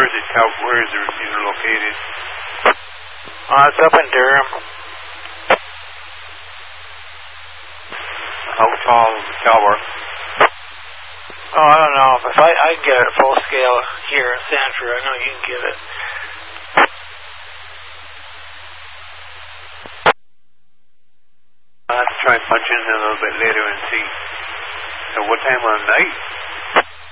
Where is the receiver located? It's up in Durham. How tall is the tower? Oh, I don't know. If I can get it full scale here in Sanford, I know you can get it. I'll have to try and punch in a little bit later and see. So what time of night?